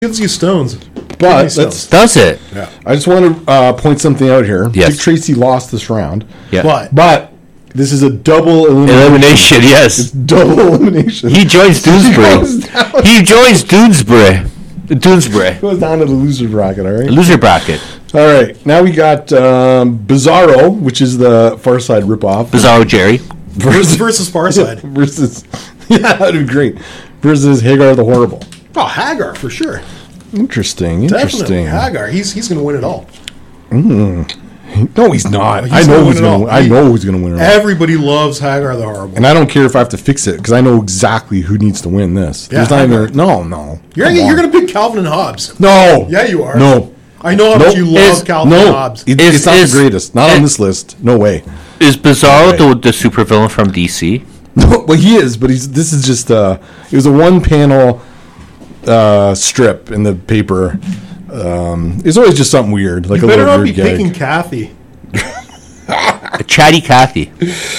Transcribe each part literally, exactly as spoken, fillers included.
Gives you stones. But let's, does it? Yeah. I just want to uh, point something out here. Yes. Dick Tracy lost this round. Yeah. But But this is a double elimination. Elimination, yes. It's double elimination. He joins goes Doonesbury. down. He joins Doonesbury. Doonesbury. Goes down to the loser bracket, all right? Loser bracket. All right. Now we got um, Bizarro, which is the Far Side ripoff. Bizarro Jerry. versus, versus Farside. versus, yeah, that would be great. Versus Hagar the Horrible. Oh, Hagar, for sure. Interesting, Definitely. interesting. Hagar. He's he's going to win it all. No, he's not. He's I know gonna who's win it going all. to win. I He- know who's going to win it all. Everybody loves Hagar the Horrible. And I don't care if I have to fix it because I know exactly who needs to win this. Yeah, There's not Hagar. even. No, no. You're, Come you're on. going to pick Calvin and Hobbes. No. Yeah, you are. No. I know how Nope. much you love Is- Calvin No. and Hobbes. It- Is- it's not is- the greatest. Not on is- this list. No way. Is Bizarro Right. the, the supervillain from D C? No, well, he is, but he's. This is just. Uh, it was a one-panel uh, strip in the paper. Um, it's always just something weird, like You a better little not be weird gag. picking Kathy. A chatty Cathy.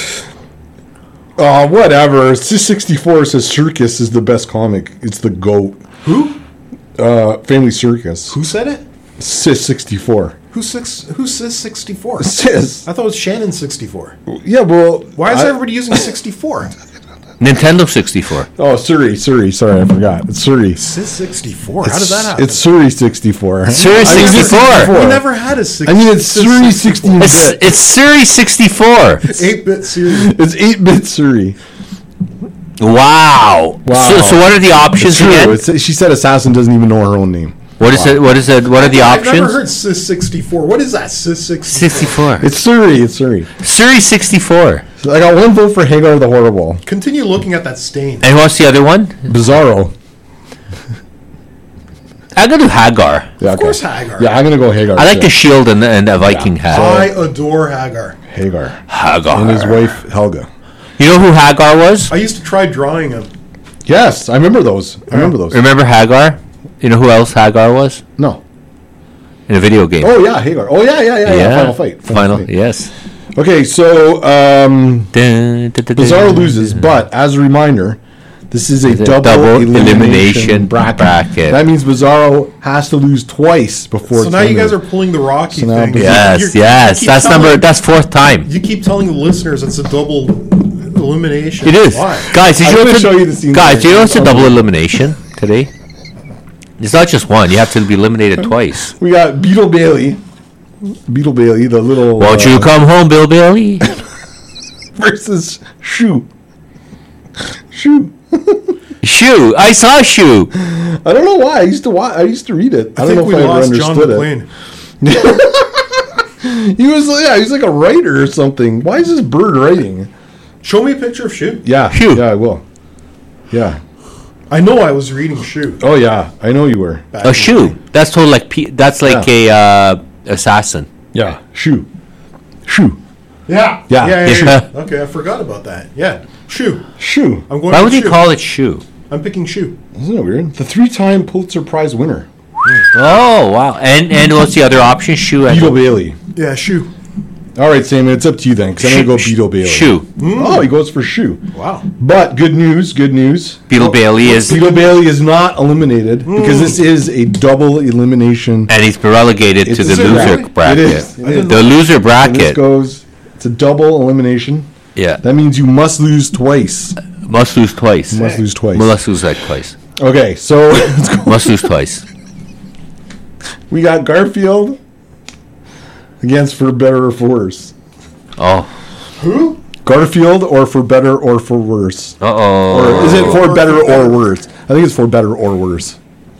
Uh, whatever. Sis sixty-four says Circus is the best comic. It's the GOAT. Who? Uh, Family Circus. Who said it? Sis sixty-four. Who's six? Who's Sis sixty-four? Sis. I thought it was Shannon sixty-four. Yeah, well. Why is I- everybody using sixty-four? Nintendo sixty-four. Oh, Surrey, Surrey. Sorry, I forgot. It's Surrey. Sis sixty-four. How did that happen? It's Surrey sixty-four. Surrey I mean, it's sixty-four. we never had a six. I mean, it's Sis Surrey sixty-four. sixteen It's, bit. it's Surrey sixty-four. eight-bit series. It's eight bit Surrey. Wow. Wow. So, so what are the options It's true. again? It's, she said Assassin doesn't even know her own name. What is it? What is it? What are the I've options? never heard Sis sixty-four. What is that? Sis sixty-four. sixty-four. It's Surrey. It's Surrey. Surrey sixty-four. So I got one vote for Hagar the Horrible. Continue looking at that stain. And what's the other one? Bizarro. I'm gonna do Hagar. Yeah, Of course, Hagar. Yeah, I'm gonna go Hagar. I like too. the shield and the, and the Viking I hat. adore Hagar. Hagar Hagar. and his wife Helga. You know who Hagar was? I used to try drawing him. Yes, I remember those. I remember those. Remember Hagar? You know who else Hagar was No. in a video game? Oh yeah, Hagar. Oh yeah, yeah, yeah. yeah. Final fight. Final. fight. Yes. Okay, so um, Dun, dun, dun, dun, Bizarro dun. loses, but as a reminder, this is a It's a double, double elimination, elimination bracket. bracket. That means Bizarro has to lose twice before. So it's now you guys are eliminated. pulling the Rocky So now thing. Bizarro- Yes, You're- yes. you keep That's telling- number. That's fourth time. You keep telling the listeners it's a double elimination. It is. Why? Guys, did I'm you know gonna it's a- show you the scene guys, there. do you know it's a Um, double elimination today? It's not just one. You have to be eliminated twice. We got Beetle Bailey. Beetle Bailey, the little. Won't uh, you come home, Bill Bailey? versus Shoe. Shoe. Shoe. I saw Shoe. I don't know why. I used to watch. I used to read it. I, I don't know think if we I ever lost John understood McClane. it. He was yeah. He was like a writer or something. Why is this bird writing? Show me a picture of Shoe. Yeah. Shoe. Yeah, I will. Yeah. I know I was reading Shoe. Oh yeah. I know you were. back A in shoe. the day. That's total like P- that's like a uh, assassin. Yeah. Shoe. Shoe. Yeah. Yeah. Yeah, yeah, Yeah. yeah. Okay, I forgot about that. Yeah. Shoe. Shoe. I'm going Why with would they Shoe. call it Shoe? I'm picking Shoe. Isn't it weird? The three-time Pulitzer Prize winner, Oh wow! And and what's the other option? Shoe. and- Beetle Bailey. Yeah, Shoe. All right, Simon, it's up to you then, because I'm going to Shoe- go Beetle Bailey. Shoe. Oh, he goes for Shoe. Wow. But good news, good news. Beetle Bailey is, Beetle Bailey is not eliminated because this is a double elimination. and he's been relegated to It's the a loser bracket. bracket. It is. It is. The loser And this bracket. goes, it's a double elimination. Yeah. That means you must lose twice. Must lose twice. Must lose twice. Must lose that twice. Okay, so let's go. Must lose twice. We got Garfield against For Better or For Worse. Oh. Who? Garfield or For Better or For Worse. Uh oh. Or is it For Or Better For Better. or Worse? I think it's For Better or Worse.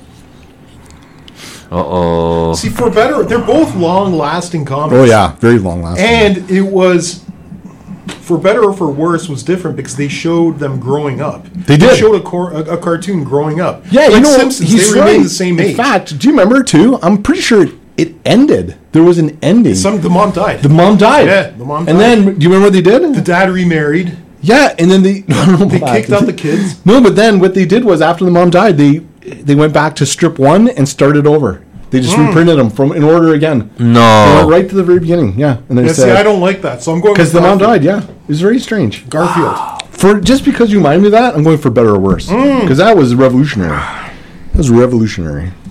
Uh oh. See, for better, they're both long-lasting comics. Oh yeah, very long lasting. And it was, for better or for worse, was different because they showed them growing up. They did. showed a, cor- a, a cartoon growing up. Yeah, you like know, Simpsons, he's they right. remain the same age. In fact, do you remember too? I'm pretty sure it, it ended. There was an ending. Some the mom died. the mom died. Yeah, the mom And died. then, do you remember what they did? the dad remarried. yeah, and then they I don't know They about kicked that. out the kids. No, but then what they did was after the mom died, they they went back to strip one and started over. They just Hmm. reprinted them from in order again. They went No. right to the very beginning. Yeah, and they Yeah, see, said I don't like that, so I'm going because with the mom Garfield. died. Yeah, it was very strange. Garfield. For just because you reminded me of that, I'm going for better or worse Hmm. because that was revolutionary. That was revolutionary.